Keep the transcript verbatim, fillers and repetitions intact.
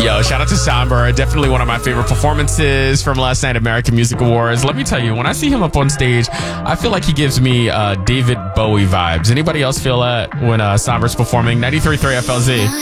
Yo, shout out to Somber. Definitely one of my favorite performances from last night at American Music Awards. Let me tell you, when I see him up on stage, I feel like he gives me uh, David Bowie vibes. Anybody else feel that when uh, Somber's performing? ninety-three point three F L Z.